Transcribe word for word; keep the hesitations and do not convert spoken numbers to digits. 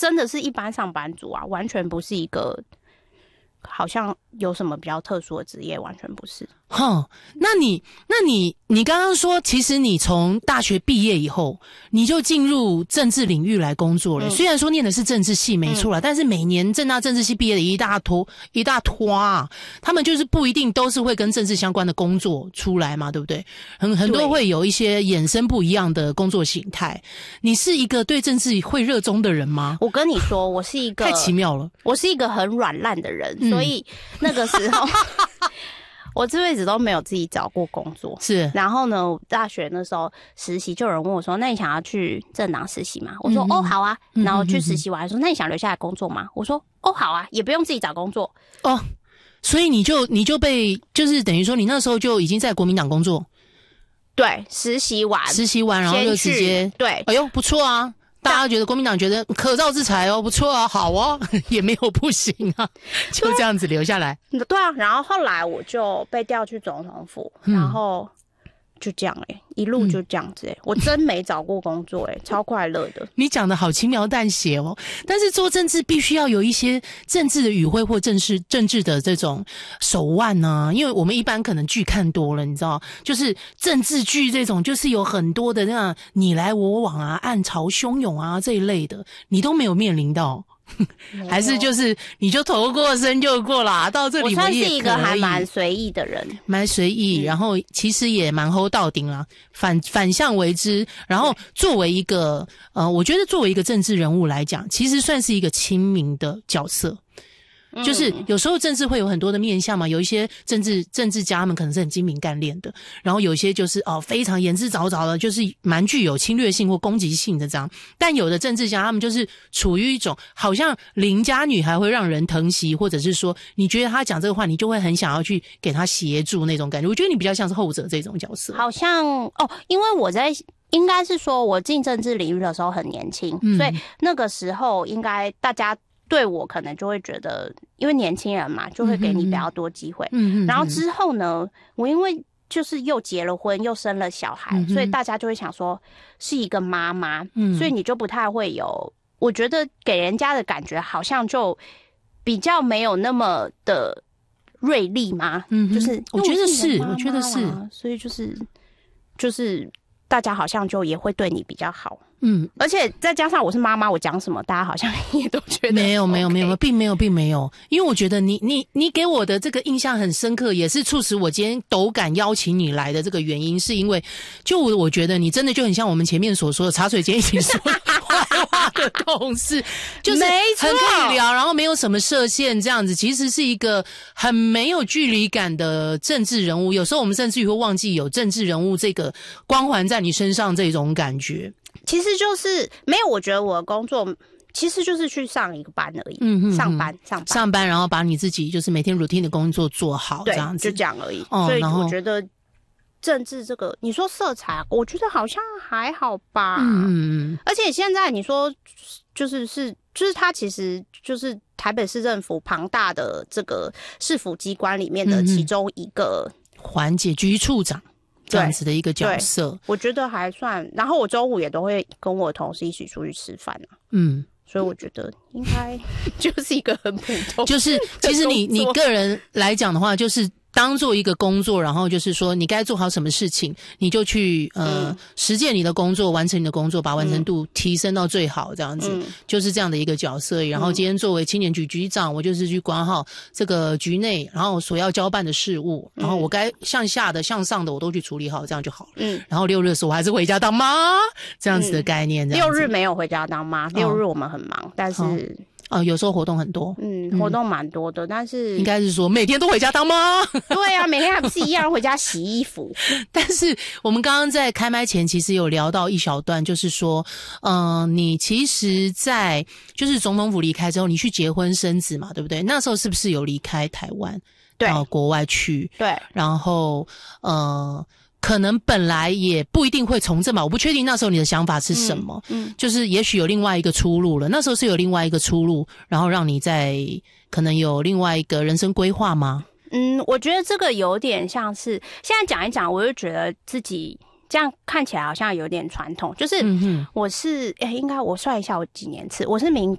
真的是一般上班族啊，完全不是一个好像有什么比较特殊的职业，完全不是。 哼，那你那你你刚刚说，其实你从大学毕业以后，你就进入政治领域来工作了。嗯、虽然说念的是政治系，没错啦、嗯，但是每年政大政治系毕业的一大坨一大坨啊，他们就是不一定都是会跟政治相关的工作出来嘛，对不对？很很多会有一些衍生不一样的工作形态。你是一个对政治会热衷的人吗？ 我跟你说，我是一个太奇妙了， 我是一个很软烂的人，嗯、所以那个时候。我这辈子都没有自己找过工作， 是。 然后呢，大学那时候实习，就有人问我说：“那你想要去政党实习吗？”我说：“嗯、哦，好啊。嗯”然后去实习完说：“那你想留下来工作吗？”我说：“哦，好啊，也不用自己找工作。” 哦，所以你就你就被就是等于说你那时候就已经在国民党工作， 对，实习完， 实习完然后就直接对， 哎呦不错啊。大家觉得国民党觉得可造之材哦，不错啊，好哦，也没有不行啊，就这样子留下来。 对啊，然后后来我就被调去总统府，嗯、然后就这样哎、欸，一路就这样子哎、欸嗯，我真没找过工作哎、欸，超快乐的。 你讲的好轻描淡写哦，但是做政治必须要有一些政治的语汇或政治政治的这种手腕啊，因为我们一般可能剧看多了，你知道，就是政治剧这种，就是有很多的那样你来我往啊、暗潮汹涌啊这一类的，你都没有面临到。还是就是你就投过身就过啦，到这里我也可以。 我算是一个还蛮随意的人， 蛮随意、嗯，然后其实也蛮hold到顶啦，反反向为之。然后作为一个呃，我觉得作为一个政治人物来讲，其实算是一个亲民的角色。就是有时候政治会有很多的面向嘛，有一些政治政治家他们可能是很精明干练的，然后有一些就是哦非常言之凿凿的，就是蛮具有侵略性或攻击性的这样。但有的政治家他们就是处于一种好像邻家女孩会让人疼惜，或者是说你觉得他讲这个话，你就会很想要去给他协助那种感觉。我觉得你比较像是后者这种角色。 好像哦，因为我在应该是说我进政治领域的时候很年轻、嗯，所以那个时候应该大家。对我可能就会觉得，因为年轻人嘛，就会给你比较多机会。嗯嗯。然后之后呢，我因为就是又结了婚，又生了小孩，嗯、所以大家就会想说是一个妈妈，嗯，所以你就不太会有，我觉得给人家的感觉好像就比较没有那么的锐利嘛。嗯，就是我觉得是，我觉得是， 所以就是就是大家好像就也会对你比较好。嗯，而且再加上我是妈妈，我讲什么大家好像也都觉得没有没有没有，并没有并没有，因为我觉得你你你给我的这个印象很深刻，也是促使我今天斗敢邀请你来的这个原因，是因为就我我觉得你真的就很像我们前面所说的茶水间一起说坏话的同事，就是很可以聊，然后没有什么设限这样子，其实是一个很没有距离感的政治人物。有时候我们甚至于会忘记有政治人物这个光环在你身上这种感觉。 其实就是没有，我觉得我的工作其实就是去上一个班而已，嗯哼哼，上班上班上班，然后把你自己就是每天 routine 的工作做好，这样子， 就这样而已。哦、所以我觉得政治这个，你说色彩，我觉得好像还好吧。嗯嗯。而且现在你说就是是就是它其实就是台北市政府庞大的这个市府机关里面的其中一个环节，局处长。这样子的一个角色， 我觉得还算。然后我周五也都会跟我同事一起出去吃饭啊。嗯，所以我觉得应该就是一个很普通。 就是其实你你个人来讲的话，就是当做一个工作，然后就是说你该做好什么事情，你就去呃、嗯、实践你的工作，完成你的工作，把完成度提升到最好，这样子、嗯、就是这样的一个角色。然后今天作为青年局局长，我就是去管好这个局内，然后所要交办的事务，然后我该向下的、向上的我都去处理好，这样就好了。嗯。然后六日的时候我还是回家当妈，这样子的概念。这样子六日没有回家当妈，六日我们很忙，哦、但是。哦哦，有时候活动很多， 嗯，活动蛮多的，嗯、但是应该是说每天都回家当妈。 对啊，每天还不是一样回家洗衣服。 但是我们刚刚在开麦前其实有聊到一小段，就是说，嗯、呃，你其实在就是总统府离开之后，你去结婚生子嘛，对不对？那时候是不是有离开台湾， 对， 到国外去？ 对， 然后呃。可能本来也不一定会从政吧，我不确定那时候你的想法是什么。嗯，嗯就是也许有另外一个出路了。那时候是有另外一个出路，然后让你在可能有另外一个人生规划吗？ 嗯，我觉得这个有点像是现在讲一讲，我就觉得自己这样看起来好像有点传统。就是我是诶、嗯欸，应该我算一下我几年次，我是民